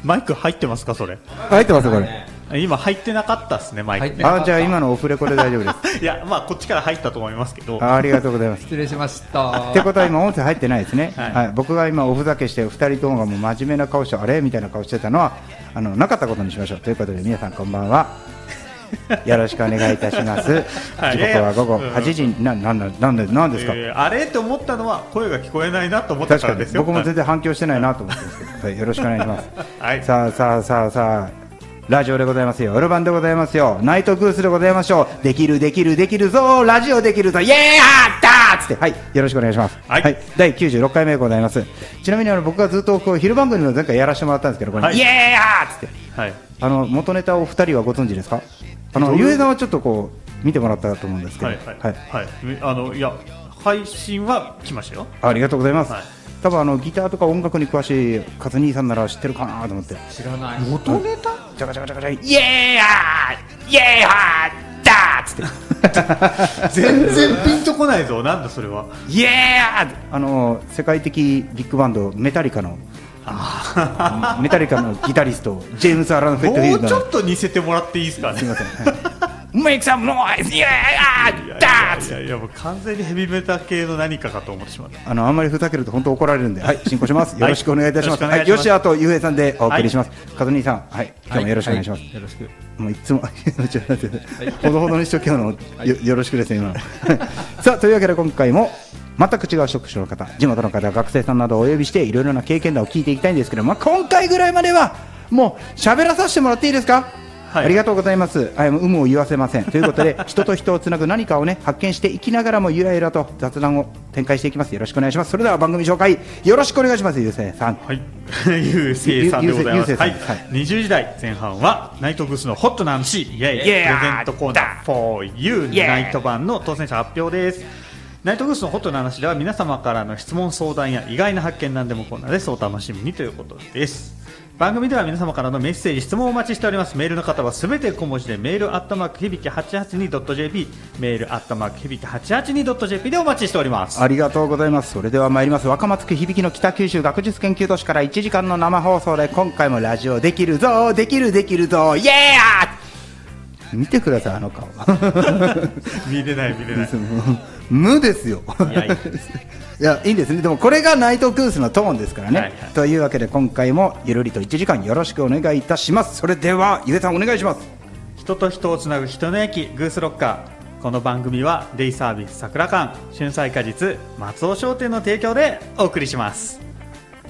マイク入ってますか？それ入ってますよこれ。 今入ってなかったですね、マイクね。 じゃあ今のオフレコで大丈夫ですいや、まあこっちから入ったと思いますけど。 ありがとうございます。 失礼しました。 ってことは今音声入ってないですね。 はいはい、僕が今おふざけして2人ともがもう真面目な顔してあれみたいな顔してたのはなかったことにしましょうということで、皆さんこんばんは。よろしくお願いいたします。時刻は午後8時なんですか。 あれと思ったのは声が聞こえないなと思ったからですよ。 僕も全然反響してないなと思ってるんですけど、はい、よろしくお願いします。 はい、 さあラジオでございますよ。オルバンでございますよ。ナイトグースでございましょう。できるぞラジオできるぞイエーイあったーっつって、はい、よろしくお願いします。 はい、 第96回目でございます。ちなみに僕がずっと昼番組の前回やらせてもらったんですけど、これ、イエーイあーっつって、 はい、 元ネタを2人はご存知ですか？ゆえさんはちょっとこう見てもらったと思うんですけど、 いや配信は来ましたよ。 ありがとうございます。 はい、 多分ギターとか音楽に詳しいカズ兄さんなら知ってるかなと思って。 知らない。 元ネタ？ ジャカジャカジャカジャカイエーイハーダーっつって全然ピンとこないぞ。なんだそれは。 イエー世界的ビッグバンドメタリカのギタリストジェームス・アラン・フェットフィールド。 もうちょっと似せてもらっていいですかね。 すみません。Make some noise! イエーイダー！ いやもう完全にヘビメタ系の何かかと思ってしまった。 あんまりふざけると本当怒られるんで、はい、進行します。よろしくお願いいたします。 はい、 よしあとゆうへいさんでお送りします。カズ兄さん、はい、今日もよろしくお願いします。 よろしく。 もういつもほどほどにしときのよろしくですね今の。さあというわけで今回も全く違う職種の方、地元の方、学生さんなどをお呼びしていろいろな経験談を聞いていきたいんですけど、今回ぐらいまではもう喋らさせてもらっていいですか？はい、ありがとうございます。有無を言わせませんということで人と人をつなぐ何かをね発見していきながらもゆらゆらと雑談を展開していきます。よろしくお願いします。それでは番組紹介よろしくお願いします。ゆうせいさん。 はい、ゆうせいさんでございます。はい、20時代前半はナイトグースのホットな話イエイプレゼントコーナー for you ナイト版の当選者発表です。ナイトグースのホットな話では皆様からの質問相談や意外な発見なんでもコーナーです。お楽しみにということです。番組では皆様からのメッセージ質問をお待ちしております。メールの方はすべて小文字でメール響き 882.jp メール響き 882.jp でお待ちしております。 ありがとうございます。それでは参ります。若松区響の北九州学術研究都市から1時間の生放送で今回もラジオできるぞできるぞイエーイ見てください顔見れない無ですよ。いやいいんですね。でもこれがナイトグースのトーンですからね、はいはい、というわけで今回もゆるりと1時間よろしくお願いいたします。それではゆえさんお願いします。 人と人をつなぐ人の駅グースロッカー。この番組はデイサービス桜館春菜果実松尾商店の提供でお送りします。